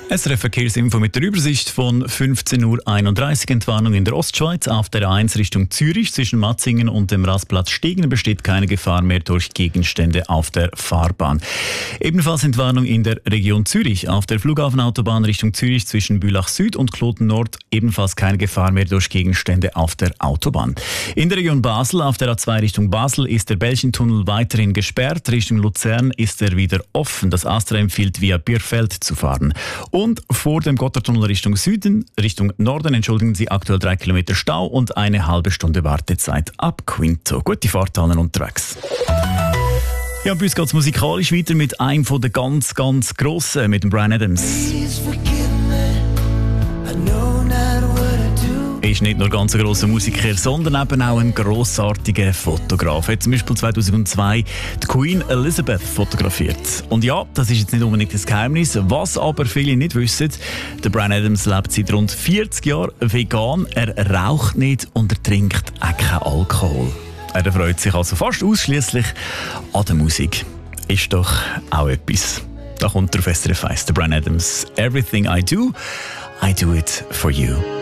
SRF Verkehrsinfo mit der Übersicht von 15.31 Uhr. Entwarnung in der Ostschweiz. Auf der A1 Richtung Zürich zwischen Matzingen und dem Rastplatz Stegen besteht keine Gefahr mehr durch Gegenstände auf der Fahrbahn. Ebenfalls Entwarnung in der Region Zürich. Auf der Flughafenautobahn Richtung Zürich zwischen Bülach Süd und Kloten Nord ebenfalls keine Gefahr mehr durch Gegenstände auf der Autobahn. In der Region Basel auf der A2 Richtung Basel ist der Belchentunnel weiterhin gesperrt. Richtung Luzern ist er wieder offen. Das ASTRA empfiehlt via Bierfeld zu fahren. Und vor dem Gotthardtunnel Richtung Norden, entschuldigen Sie, aktuell 3 Kilometer Stau und eine halbe Stunde Wartezeit ab Quinto. Gute Fahrt allen unterwegs. Ja, bei uns geht es musikalisch weiter mit einem von der ganz, ganz Grossen, mit dem Bryan Adams. Er ist nicht nur ganz ein grosser Musiker, sondern eben auch ein grossartiger Fotograf. Er hat zum Beispiel 2002 die Queen Elizabeth fotografiert. Und ja, das ist jetzt nicht unbedingt das Geheimnis. Was aber viele nicht wissen, der Bryan Adams lebt seit rund 40 Jahren vegan. Er raucht nicht und er trinkt auch keinen Alkohol. Er freut sich also fast ausschließlich an der Musik. Ist doch auch etwas. Da kommt der SRF 1, der Bryan Adams. Everything I do it for you.